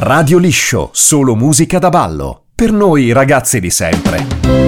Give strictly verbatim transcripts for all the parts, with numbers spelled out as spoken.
Radio Liscio, solo musica da ballo. Per noi ragazzi di sempre.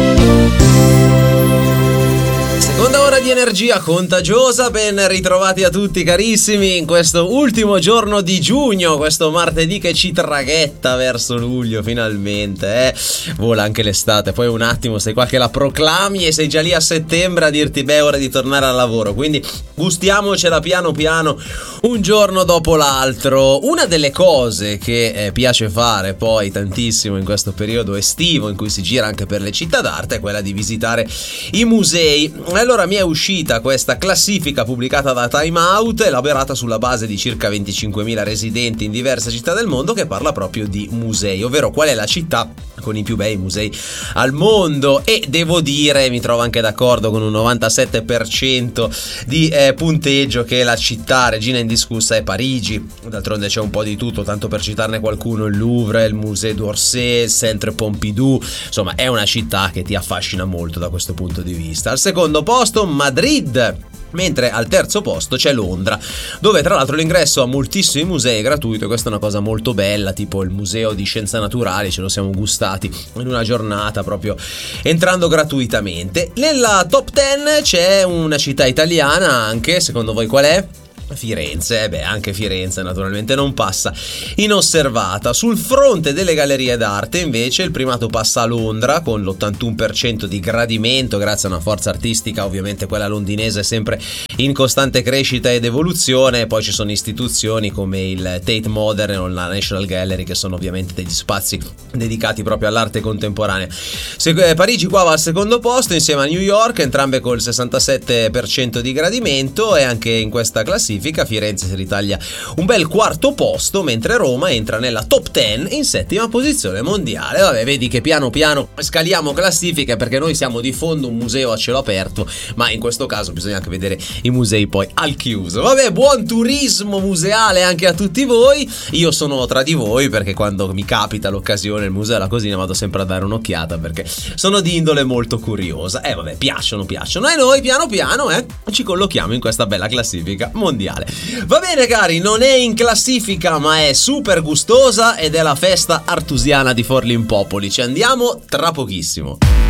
Seconda ora di energia contagiosa, ben ritrovati a tutti carissimi in questo ultimo giorno di giugno, questo martedì che ci traghetta verso luglio finalmente, eh? Vola anche l'estate, poi un attimo sei qua che la proclami e sei già lì a settembre a dirti beh, ora di tornare al lavoro, quindi gustiamocela piano piano un giorno dopo l'altro. Una delle cose che eh, piace fare poi tantissimo in questo periodo estivo in cui si gira anche per le città d'arte è quella di visitare i musei. Allora mi è uscita questa classifica pubblicata da Time Out, elaborata sulla base di circa venticinquemila residenti in diverse città del mondo, che parla proprio di musei, ovvero qual è la città con i più bei musei al mondo. E devo dire, mi trovo anche d'accordo con un novantasette per cento di eh, punteggio, che la città regina indiscussa è Parigi. D'altronde c'è un po' di tutto, tanto per citarne qualcuno: il Louvre, il Musée d'Orsay, il Centre Pompidou, insomma è una città che ti affascina molto da questo punto di vista. Al secondo posto Madrid, mentre al terzo posto c'è Londra, dove tra l'altro l'ingresso a moltissimi musei è gratuito, e questa è una cosa molto bella, tipo il museo di scienze naturali ce lo siamo gustati in una giornata proprio entrando gratuitamente. Nella top dieci c'è una città italiana anche, secondo voi qual è? Firenze. Beh, anche Firenze naturalmente non passa inosservata. Sul fronte delle gallerie d'arte invece il primato passa a Londra con l'ottantuno per cento di gradimento, grazie a una forza artistica ovviamente quella londinese sempre in costante crescita ed evoluzione. Poi ci sono istituzioni come il Tate Modern o la National Gallery, che sono ovviamente degli spazi dedicati proprio all'arte contemporanea. Se, eh, Parigi qua va al secondo posto insieme a New York, entrambe col sessantasette per cento di gradimento, e anche in questa classifica Firenze si ritaglia un bel quarto posto, mentre Roma entra nella top dieci in settima posizione mondiale. Vabbè, vedi che piano piano scaliamo classifiche, perché noi siamo di fondo un museo a cielo aperto, ma in questo caso bisogna anche vedere i musei poi al chiuso. Vabbè, buon turismo museale anche a tutti voi. Io sono tra di voi, perché quando mi capita l'occasione, il museo e la cosina, vado sempre a dare un'occhiata, perché sono di indole molto curiosa. E eh, vabbè, piacciono, piacciono. E noi piano piano eh, ci collochiamo in questa bella classifica mondiale. Va bene cari, non è in classifica ma è super gustosa, ed è la festa artusiana di Forlimpopoli. Ci andiamo tra pochissimo.